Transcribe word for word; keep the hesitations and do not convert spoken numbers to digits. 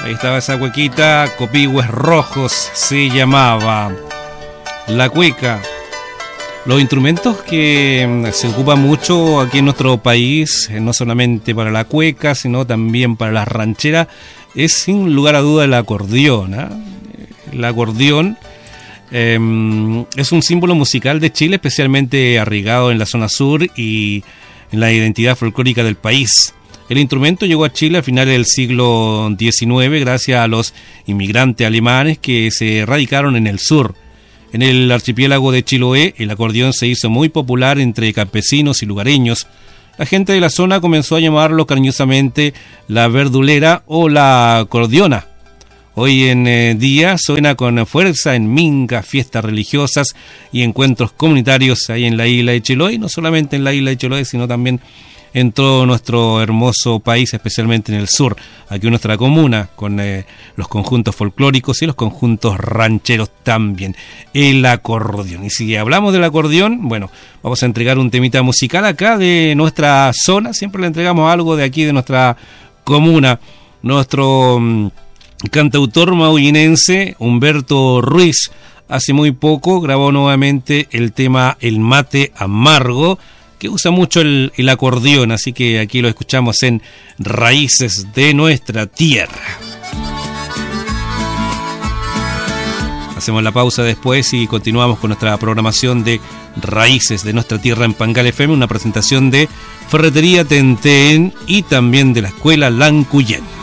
Ahí estaba esa cuequita, Copihue Rojos se llamaba. La cueca. Los instrumentos que se ocupan mucho aquí en nuestro país, no solamente para la cueca, sino también para las rancheras, es sin lugar a duda el acordeón, ¿eh? El acordeón eh, es un símbolo musical de Chile, especialmente arraigado en la zona sur y en la identidad folclórica del país. El instrumento llegó a Chile a finales del siglo diecinueve gracias a los inmigrantes alemanes que se radicaron en el sur. En el archipiélago de Chiloé, el acordeón se hizo muy popular entre campesinos y lugareños. La gente de la zona comenzó a llamarlo cariñosamente la verdulera o la acordeona. Hoy en eh, día suena con fuerza en mingas, fiestas religiosas y encuentros comunitarios ahí en la isla de Chiloé, y no solamente en la isla de Chiloé, sino también en todo nuestro hermoso país, especialmente en el sur, aquí en nuestra comuna, con eh, los conjuntos folclóricos y los conjuntos rancheros también, el acordeón. Y si hablamos del acordeón, bueno, vamos a entregar un temita musical acá de nuestra zona, siempre le entregamos algo de aquí de nuestra comuna. Nuestro um, cantautor mauinense, Humberto Ruiz, hace muy poco grabó nuevamente el tema El Mate Amargo, que usa mucho el, el acordeón, así que aquí lo escuchamos en Raíces de Nuestra Tierra. Hacemos la pausa después y continuamos con nuestra programación de Raíces de Nuestra Tierra en Pangal F M, una presentación de Ferretería Tentén y también de la Escuela Lancuyén.